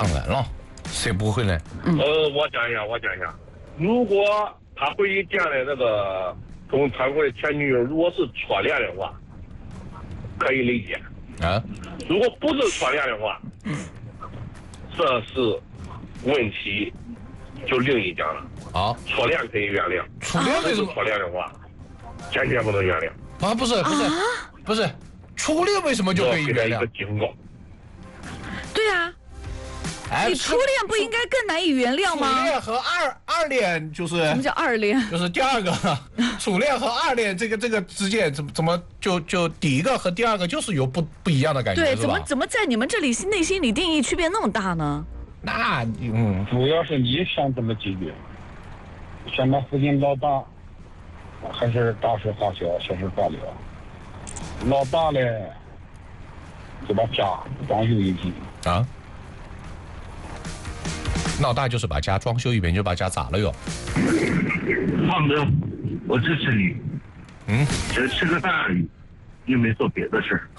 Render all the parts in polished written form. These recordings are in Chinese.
当然了，谁不会呢？ 我讲一下，如果他回忆见的那个跟他的前女友如果是初恋的话，可以理解啊。 如果不是初恋的话，这是问题就另一讲了。 啊， 初恋可以原谅， 初恋为什么？ 初恋的话，坚决不能原谅。 啊，不是，初恋为什么就可以原谅？ 一个警告。 对啊，你初恋不应该更难以原谅吗？ 初恋和二恋就是什么叫二恋？ 就是第二个，初恋和二恋这个之间怎么就第一个和第二个就是有不一样的感觉， 对， 是吧？ 怎么在你们这里内心里定义区别那么大呢？ 那主要是你想怎么解决？想把父亲老大，还是大事化小，小事化了？老大呢，就把家装修一遍啊。老大就是把家装修一遍，就把家砸了哟。 胖哥，我支持你。只吃个饭而已，又没做别的事儿。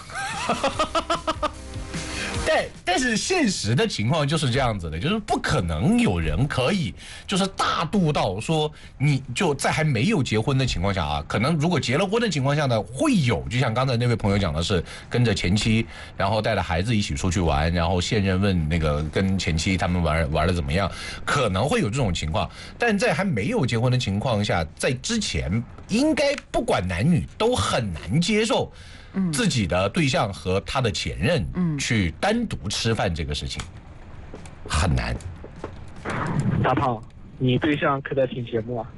但是现实的情况就是这样子的，就是不可能有人可以就是大度到说你就在还没有结婚的情况下啊，可能如果结了婚的情况下呢，会有就像刚才那位朋友讲的是跟着前妻，然后带着孩子一起出去玩，然后现任问那个跟前妻他们玩的怎么样，可能会有这种情况。但在还没有结婚的情况下，在之前应该不管男女都很难接受自己的对象和他的前任去单独吃饭这个事情，很难。 大胖，你对象可在听节目啊？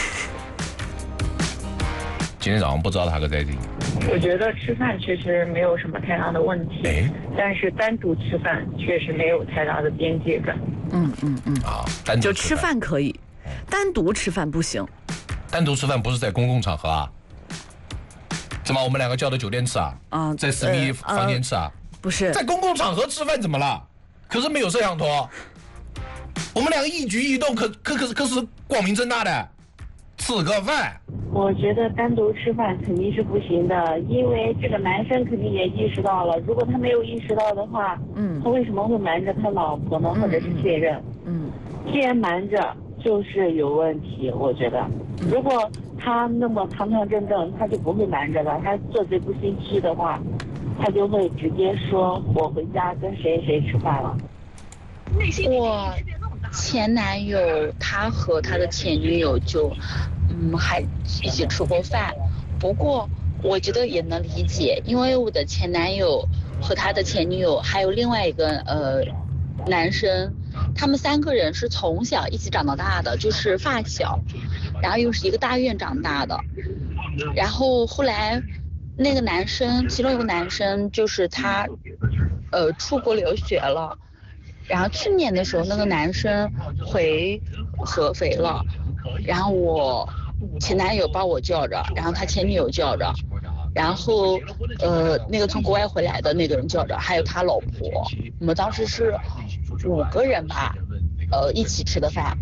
今天早上不知道他可在听。 我觉得吃饭其实没有什么太大的问题，但是单独吃饭确实没有太大的边界感。 啊，单独就吃饭可以，单独吃饭不行。 单独吃饭不是在公共场合啊？怎么我们两个叫的酒店吃啊？在私密房间吃啊？ 不是， 在公共场合吃饭怎么了？可是没有摄像头，我们两个一举一动可是光明正大的吃个饭。 我觉得单独吃饭肯定是不行的，因为这个男生肯定也意识到了，如果他没有意识到的话，他为什么会瞒着他老婆呢，或者是现任？既然瞒着，就是有问题。我觉得，如果他那么堂堂正正，他就不会瞒着了。他做贼不心虚的话，他就会直接说我回家跟谁吃饭了。 我前男友他和他的前女友就还一起吃过饭，不过我觉得也能理解，因为我的前男友和他的前女友还有另外一个男生，他们3个人是从小一起长到大的，就是发小，然后又是一个大院长大的。然后后来那个男生，其中有个男生就是他出国留学了，然后去年的时候那个男生回合肥了，然后我前男友把我叫着，然后他前女友叫着，然后那个从国外回来的那个人叫着，还有他老婆，我们当时是5个人吧，一起吃的饭。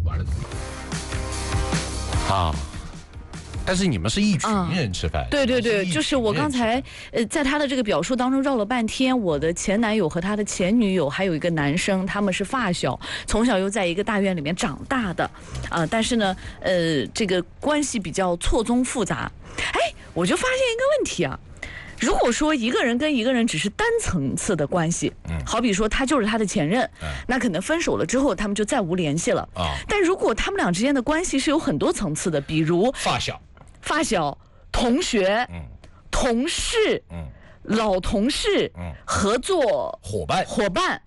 啊，但是你们是一群人吃饭。 对，就是我刚才在他的这个表述当中绕了半天，我的前男友和他的前女友还有一个男生，他们是发小，从小又在一个大院里面长大的，但是呢，这个关系比较错综复杂。我就发现一个问题啊。如果说一个人跟一个人只是单层次的关系，好比说他就是他的前任，那可能分手了之后他们就再无联系了。但如果他们俩之间的关系是有很多层次的，比如发小、同学、同事、老同事、合作伙伴，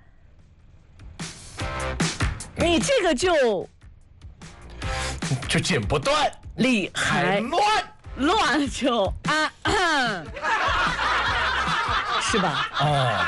你这个就剪不断， 理还乱就是吧？